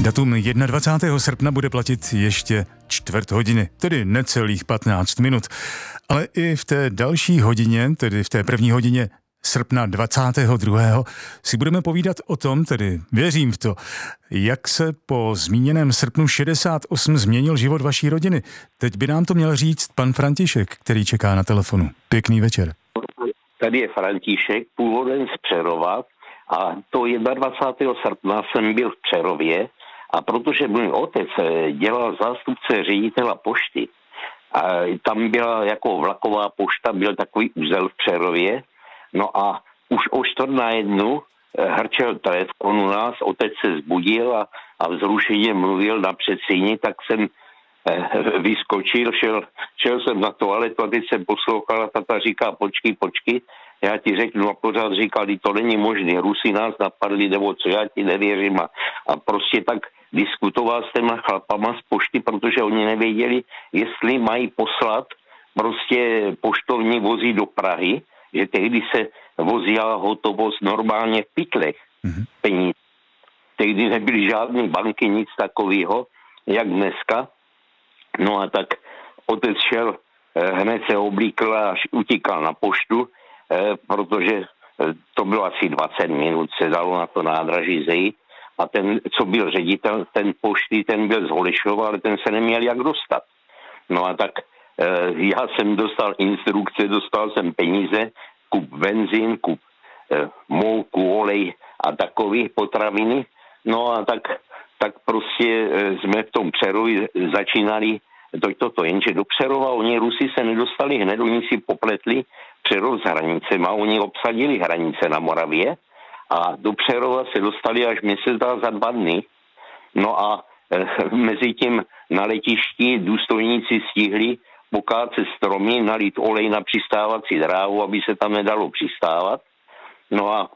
Datum 21. srpna bude platit ještě čtvrt hodiny, tedy necelých 15 minut. Ale i v té další hodině, tedy v té první hodině srpna 22. si budeme povídat o tom, tedy věřím v to, jak se po zmíněném srpnu 68 změnil život vaší rodiny. Teď by nám to měl říct pan František, který čeká na telefonu. Pěkný večer. Tady je František, původem z Přerova, a to 21. srpna jsem byl v Přerově, a protože můj otec dělal zástupce ředitela pošty, a tam byla jako vlaková pošta, byl takový úzel v Přerově, no a už o 12:45 hrčel telefon u nás, otec se zbudil a vzrušeně mluvil na předsíni, tak jsem vyskočil, šel jsem na toaletu a teď jsem poslouchal a tata říká, počkej, já ti řeknu, a pořád říkal, to není možné, Rusi nás napadli, nebo co, já ti nevěřím, a prostě tak diskutoval s těma chlapama z pošty, protože oni nevěděli, jestli mají poslat prostě poštovní vozy do Prahy, že tehdy se vozila hotovost normálně v pytlech peníze. Tehdy nebyly žádné banky, nic takového, jak dneska. No a tak otec šel, hned se oblíkl a utíkal na poštu, protože to bylo asi 20 minut, se dalo na to nádraží zejít. A ten, co byl ředitel, ten pošty, ten byl z Holešova, ale ten se neměl jak dostat. No a tak já jsem dostal instrukce, dostal jsem peníze, kup benzín, kup mouku, olej a takový potraviny. No a tak prostě jsme v tom Přerově začínali toto, jenže do Přerova oni Rusi se nedostali hned, oni si popletli Přerov s hranicema, oni obsadili hranice na Moravě a do Přerova se dostali až měsíc za 2 dny. No a mezi tím na letišti důstojníci stihli pokácet stromy, nalít olej na přistávací dráhu, aby se tam nedalo přistávat. No a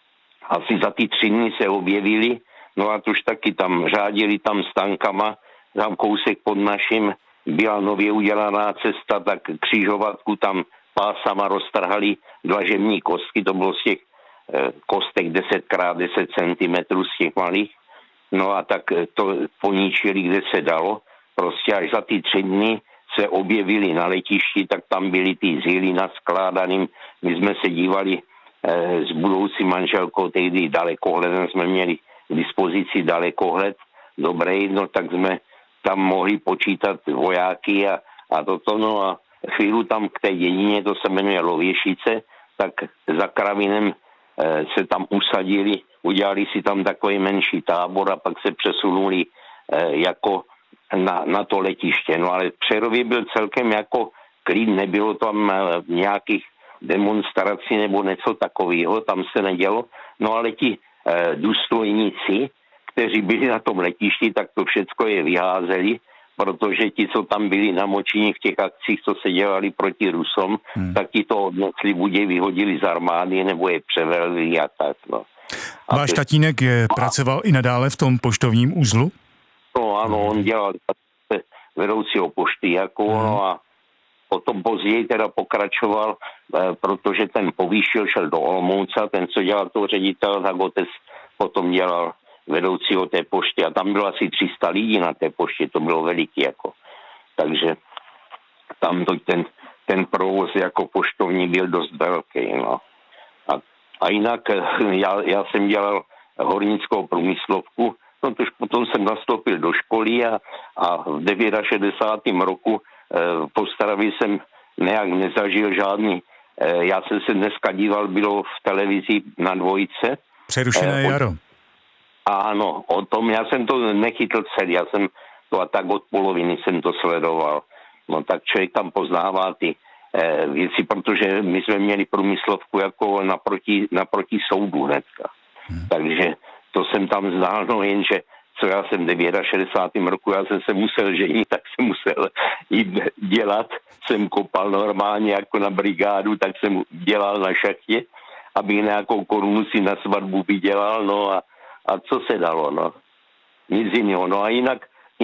asi za ty 3 dny se objevili, no a tož taky tam řádili tam s tankama, tam kousek pod naším byla nově udělaná cesta, tak křižovatku tam pásama roztrhali dlažební kostky, to bylo z těch kostek 10x10 cm z těch malých. No a tak to poničili, kde se dalo. Prostě až za ty 3 dny se objevili na letišti, tak tam byly ty zíly naskládaným. My jsme se dívali s budoucí manželkou, tehdy dalekohledem jsme měli k dispozici dalekohled. Dobrý, no tak jsme tam mohli počítat vojáky a toto, no a chvíli tam k té dědině, to se jmenuje Lověšice, tak za Kravinem se tam usadili, udělali si tam takový menší tábor a pak se přesunuli jako na to letiště. No ale v Přerově byl celkem jako klid, nebylo tam nějakých demonstrací nebo něco takového, tam se nedělo. No ale ti důstojníci, kteří byli na tom letišti, tak to všecko je vyházeli, protože ti, co tam byli namočení v těch akcích, co se dělali proti Rusom, tak ti to odnesli, buď je vyhodili z armády, nebo je převelili a tak. No. Váš tatínek pracoval i nadále v tom poštovním uzlu? No ano, on dělal vedoucího pošty, jako no a potom později teda pokračoval, protože ten povýšil, šel do Olomouca, ten, co dělal toho ředitel, tak otec potom dělal vedoucího té pošty a tam bylo asi 300 lidí na té poště, to bylo veliký jako. Takže tam ten provoz jako poštovní byl dost velký, no. A jinak já jsem dělal hornickou průmyslovku, no tož potom jsem nastoupil do školy a v 69. roku v Postravě jsem nějak nezažil žádný, já jsem se dneska díval, bylo v televizi na Dvojce. Přerušené jaro. Ano, o tom já jsem to nechytl celý, já jsem to a tak od poloviny jsem to sledoval. No tak člověk tam poznává ty věci, protože my jsme měli průmyslovku jako naproti soudu hnedka. Takže to jsem tam znal, no jenže co já jsem v 69. roku, já jsem se musel ženit, tak jsem musel jít dělat, jsem kopal normálně jako na brigádu, tak jsem dělal na šachtě, abych nějakou korunu si na svatbu vydělal, no a co se dalo, no. Nic jiného. No a jinak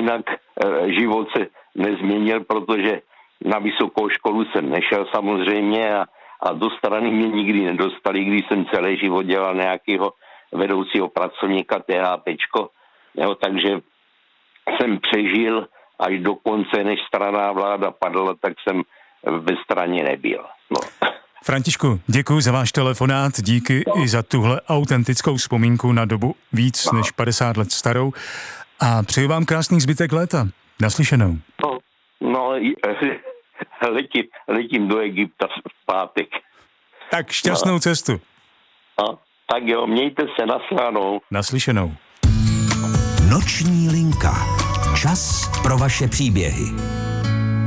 život se nezměnil, protože na vysokou školu jsem nešel samozřejmě a do strany mě nikdy nedostali, když jsem celý život dělal nějakého vedoucího pracovníka THPčko, Jo, takže jsem přežil až do konce, než strana vláda padla, tak jsem ve straně nebyl. No. Františku, děkuji za váš telefonát, díky i za tuhle autentickou vzpomínku na dobu víc než 50 let starou a přeju vám krásný zbytek léta. Naslyšenou. Letím do Egypta v pátek. Tak šťastnou cestu. Tak jo, mějte se, naslyšenou. Naslyšenou. Noční linka. Čas pro vaše příběhy.